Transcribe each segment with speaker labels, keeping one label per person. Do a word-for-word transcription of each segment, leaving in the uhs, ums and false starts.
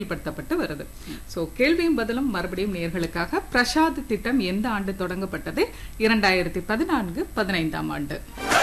Speaker 1: செயல்படுத்தப்பட்டு வருது. சோ கேள்வியும் பதிலும் மறுபடியும் நேயர்களுக்காக பிரசாத் திட்டம் எந்த ஆண்டு தொடங்கப்பட்டது? இரண்டாயிரத்தி பதினான்கு பதினைந்தாம் ஆண்டு.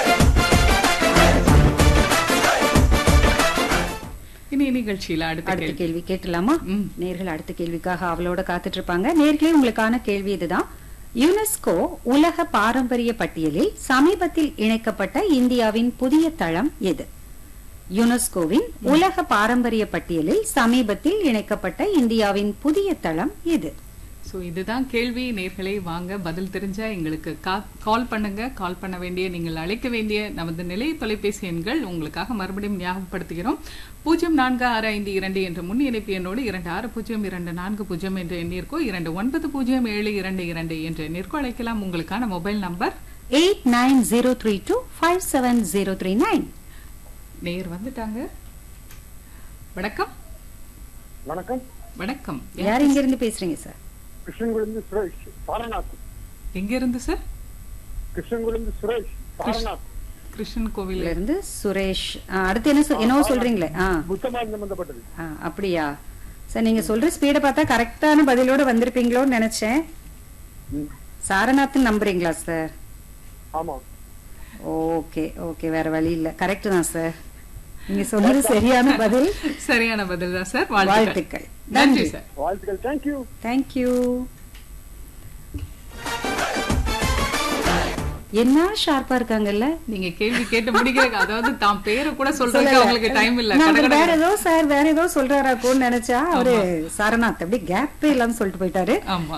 Speaker 1: இனி நிகழ்ச்சியில அடுத்த
Speaker 2: அடுத்த
Speaker 1: கேள்வி
Speaker 2: கேள்வி கேட்டலாமா? நேர்கள் அடுத்த கேள்விக்காக அவளோட காத்துட்டு இருப்பாங்க. நேர்களே, உங்களுக்கான கேள்வி இதுதான். யுனெஸ்கோ உலக பாரம்பரிய பட்டியலில் சமீபத்தில் இணைக்கப்பட்ட இந்தியாவின் புதிய தளம் எது? யுனெஸ்கோவின் உலக பாரம்பரிய பட்டியலில் சமீபத்தில் இணைக்கப்பட்ட இந்தியாவின் புதிய தளம் எது?
Speaker 1: சோ இதுதான் கேள்வி. நேர்களை வாங்க பதில் தெரிஞ்சா எங்களுக்கு கால் பண்ணுங்க. கால் பண்ண வேண்டிய நீங்கள் அழைக்க வேண்டிய நமது நிலைய தொலைபேசி எண்கள் உங்களுக்காக மறுபடியும் ஞாபகப்படுத்துகிறோம். பூஜ்ஜியம் நான்கு ஆறு ஐந்து இரண்டு என்ற முன் இணைப்பு எண்ணோடு இரண்டு ஆறு பூஜ்ஜியம் இரண்டு நான்கு பூஜ்ஜியம் என்ற எண்ணிற்கோ இரண்டு ஒன்பது பூஜ்ஜியம் ஏழு இரண்டு இரண்டு என்ற எண்ணிற்கோ அழைக்கலாம். உங்களுக்கான mobile number
Speaker 2: eight nine zero three two five seven zero three nine.
Speaker 1: நேர் வந்துட்டாங்க. வணக்கம்.
Speaker 3: வணக்கம்.
Speaker 1: வணக்கம்.
Speaker 2: யார் இங்க இருந்து பேசுறீங்க சார்?
Speaker 3: கிருஷ்ணங்குடிந்து சுரேஷ் சாரநாத்.
Speaker 1: எங்க இருந்து சார்?
Speaker 3: கிருஷ்ணங்குடிந்து சுரேஷ் சாரநாத்.
Speaker 1: கிருஷ்ணன் கோவில்
Speaker 2: இருந்து சுரேஷ். ஆ, அடுத்து என்ன சொ- என்னவோ சொல்றீங்களே? ஆ
Speaker 3: புத்தமாக சம்பந்தப்பட்டது.
Speaker 2: ஆ, அப்படியா சார்? நீங்க சொல்ற ஸ்பீட பார்த்தா கரெக்டான பதிலோட வந்திருப்பீங்களோன்னு நினைச்சேன்.
Speaker 3: ம்.
Speaker 2: சாரநாத் நம்புறீங்களா சார்?
Speaker 3: ஆமா.
Speaker 2: ஓகே ஓகே, வேற வழி இல்ல. கரெக்ட் தான் சார். நீங்க சொன்னது சரியான பதில்.
Speaker 1: சரியான பதில் தான் சார். வாழ்த்துக்கள்.
Speaker 2: வாழ்த்துக்கள்.
Speaker 1: நன்றி சார்.
Speaker 3: வாழ்த்துக்கள். தேங்க்யூ.
Speaker 2: தேங்க்யூ. என்ன ஷார்ப்பா இருக்காங்கல்ல.
Speaker 1: நீங்க கேள்வி கேட்டு முடிக்கிறீங்க. அதாவது தாம் பேரை கூட சொல்றதுக்கு
Speaker 2: சொல்லல.
Speaker 1: அவங்களுக்கு டைம் இல்ல.
Speaker 2: நான்
Speaker 1: கடகட-
Speaker 2: வேற ஏதோ சார் வேற ஏதோ சொல்றாராக்கோன்னு நினைச்சா அவரு சாரநாத் அப்படியே கேப்பே இல்லாம சொல்லிட்டு போயிட்டாரு.
Speaker 1: ஆமா.